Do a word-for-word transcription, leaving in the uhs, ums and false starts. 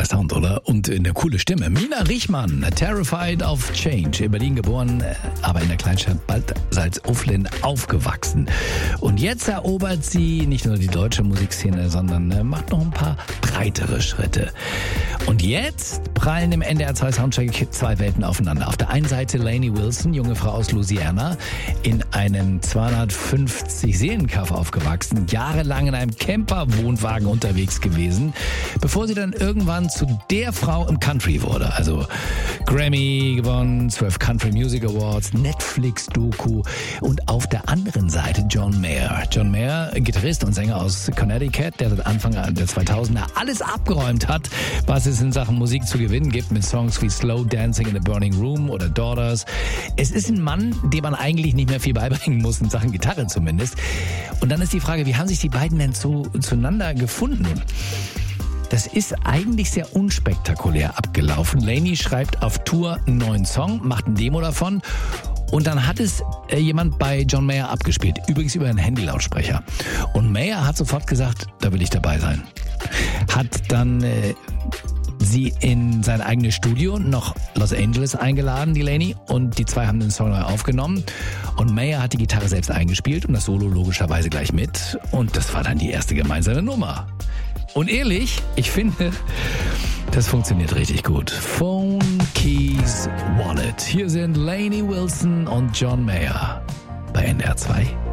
Geiler Sound, oder? Und eine coole Stimme. Mina Riechmann, Terrified of Change. In Berlin geboren, aber in der Kleinstadt Bad Salzuflen aufgewachsen. Und jetzt erobert sie nicht nur die deutsche Musikszene, sondern macht noch ein paar breitere Schritte. Und jetzt prallen im N D R zwei Soundcheck zwei Welten aufeinander. Auf der einen Seite Lainey Wilson, junge Frau aus Louisiana, in einem zweihundertfünfzig Seelenkaff aufgewachsen, jahrelang in einem Camper-Wohnwagen unterwegs gewesen, bevor sie dann irgendwann zu der Frau im Country wurde. Also Grammy gewonnen, zwölf Country Music Awards, Netflix-Doku und auf der anderen Seite John Mayer. John Mayer, Gitarrist und Sänger aus Connecticut, der seit Anfang der zweitausender alles abgeräumt hat, was es in Sachen Musik zu gewinnen gibt, mit Songs wie Slow Dancing in a Burning Room oder Daughters. Es ist ein Mann, dem man eigentlich nicht mehr viel beibringen muss, in Sachen Gitarre zumindest. Und dann ist die Frage, wie haben sich die beiden denn zu, zueinander gefunden? Das ist eigentlich sehr unspektakulär abgelaufen. Lainey schreibt auf Tour einen neuen Song, macht ein Demo davon und dann hat es äh, jemand bei John Mayer abgespielt, übrigens über einen Handylautsprecher. Und Mayer hat sofort gesagt, da will ich dabei sein. Hat dann äh, sie in sein eigenes Studio nach Los Angeles eingeladen, die Lainey, und die zwei haben den Song neu aufgenommen. Und Mayer hat die Gitarre selbst eingespielt und das Solo logischerweise gleich mit. Und das war dann die erste gemeinsame Nummer. Und ehrlich, ich finde, das funktioniert richtig gut. Phone, Keys, Wallet. Hier sind Lainey Wilson und John Mayer bei N D R zwei.